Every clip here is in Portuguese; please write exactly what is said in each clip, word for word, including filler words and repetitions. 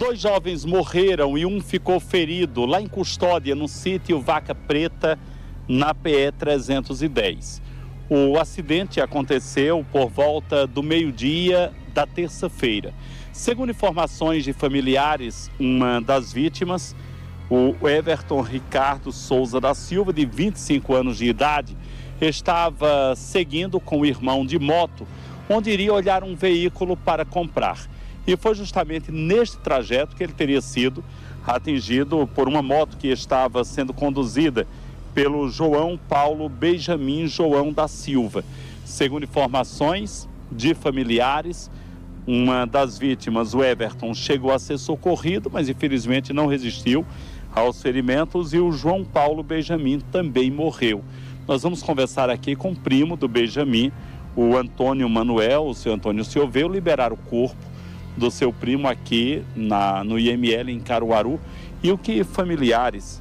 Dois jovens morreram e um ficou ferido lá em Custódia, no sítio Vaca Preta, na P E trezentos e dez. O acidente aconteceu por volta do meio-dia da terça-feira. Segundo informações de familiares, uma das vítimas, o Everton Ricardo Souza da Silva, de vinte e cinco anos de idade, estava seguindo com o irmão de moto, onde iria olhar um veículo para comprar. E foi justamente neste trajeto que ele teria sido atingido por uma moto que estava sendo conduzida pelo João Paulo Benjamin João da Silva. Segundo informações de familiares, uma das vítimas, o Everton, chegou a ser socorrido, mas infelizmente não resistiu aos ferimentos, e o João Paulo Benjamin também morreu. Nós vamos conversar aqui com o primo do Benjamin, o Antônio Manuel. O seu Antônio se ouviu liberar o corpo do seu primo aqui na, no I M L em Caruaru. E o que familiares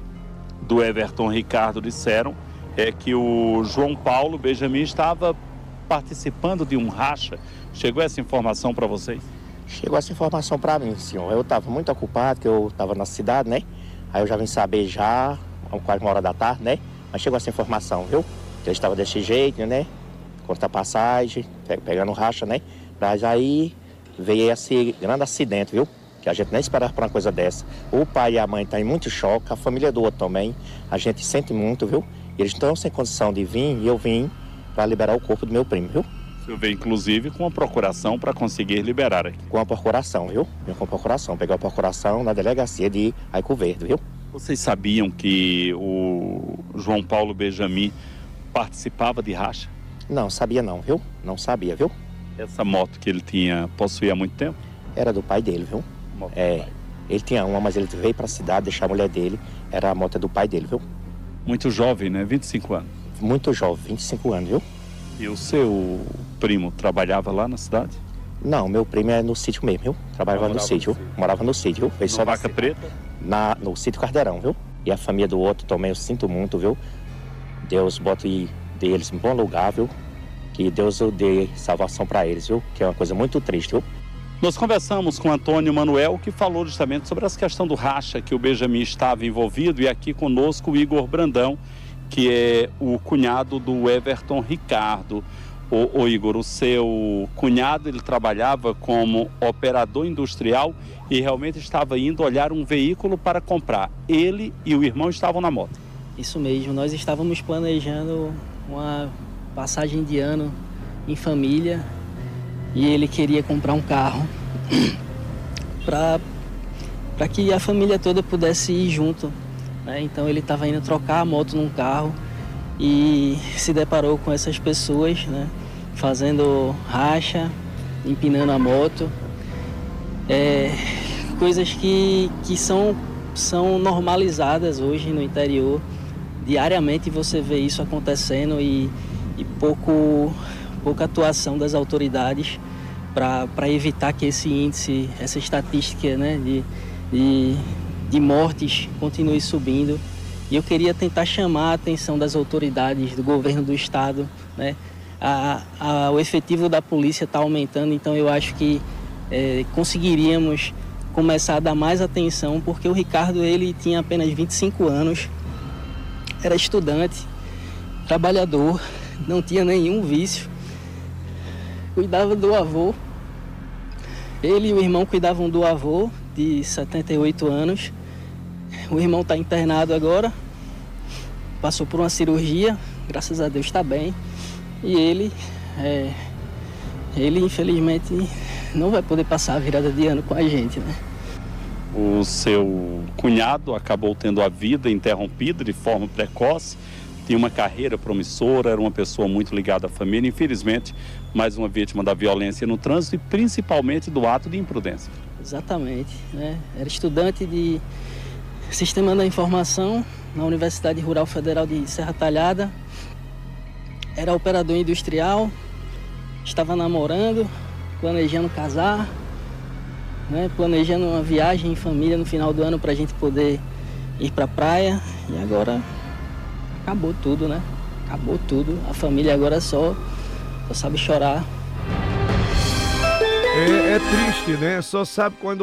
do Everton Ricardo disseram é que o João Paulo Benjamin estava participando de um racha. Chegou essa informação para vocês? Chegou essa informação para mim, senhor. Eu estava muito ocupado, que eu estava na cidade, né? Aí eu já vim saber já, quase uma hora da tarde, né? Mas chegou essa informação, viu? Que eu estava desse jeito, né? Conta a passagem, pegando racha, né? Mas aí veio esse grande acidente, viu? Que a gente nem esperava por uma coisa dessa. O pai e a mãe estão em muito choque, a família do outro também. A gente sente muito, viu? E eles estão sem condição de vir, e eu vim para liberar o corpo do meu primo, viu? O senhor veio, inclusive, com uma procuração para conseguir liberar aqui. Com a procuração, viu? Vim com a procuração. Peguei a procuração na delegacia de Aico Verde, viu? Vocês sabiam que o João Paulo Benjamin participava de racha? Não, sabia não, viu? Não sabia, viu? Essa moto que ele tinha, possuía há muito tempo? Era do pai dele, viu? Moto é, do pai. Ele tinha uma, mas ele veio para a cidade deixar a mulher dele. Era a moto do pai dele, viu? Muito jovem, né? vinte e cinco anos. Muito jovem, vinte e cinco anos, viu? E o seu primo trabalhava lá na cidade? Não, meu primo é no sítio mesmo, viu? Trabalhava no sítio, viu? Morava no sítio, viu? Fez No só Vaca Preta? Na, no sítio Cardeirão, viu? E a família do outro também, eu sinto muito, viu? Deus bote eles em bom lugar, viu? Que Deus dê salvação para eles, viu? Que é uma coisa muito triste, viu? Nós conversamos com Antônio Manuel, que falou justamente sobre essa questão do racha que o Benjamin estava envolvido, e aqui conosco o Igor Brandão, que é o cunhado do Everton Ricardo. O, o Igor, o seu cunhado, ele trabalhava como operador industrial e realmente estava indo olhar um veículo para comprar. Ele e o irmão estavam na moto. Isso mesmo, nós estávamos planejando uma passagem de ano em família e ele queria comprar um carro para para que a família toda pudesse ir junto, né? Então ele estava indo trocar a moto num carro e se deparou com essas pessoas, né, fazendo racha, empinando a moto, é, coisas que, que são, são normalizadas hoje no interior. Diariamente você vê isso acontecendo e, e pouco, pouca atuação das autoridades para evitar que esse índice, essa estatística, né, de, de, de mortes continue subindo. E eu queria tentar chamar a atenção das autoridades, do governo do estado, né? A, a, o efetivo da polícia está aumentando, então eu acho que é, conseguiríamos começar a dar mais atenção, porque o Ricardo, ele tinha apenas vinte e cinco anos, era estudante, trabalhador, não tinha nenhum vício, cuidava do avô. Ele e o irmão cuidavam do avô, de setenta e oito anos. O irmão está internado agora, passou por uma cirurgia, graças a Deus está bem. E ele, é, ele infelizmente não vai poder passar a virada de ano com a gente, né? O seu cunhado acabou tendo a vida interrompida de forma precoce, tinha uma carreira promissora, era uma pessoa muito ligada à família. Infelizmente, mais uma vítima da violência no trânsito e principalmente do ato de imprudência. Exatamente, né? Era estudante de Sistema da Informação na Universidade Rural Federal de Serra Talhada, era operador industrial, estava namorando, planejando casar, né, planejando uma viagem em família no final do ano para a gente poder ir para a praia, e agora acabou tudo, né? Acabou tudo, a família agora só, só sabe chorar. É, é triste, né? Só sabe quando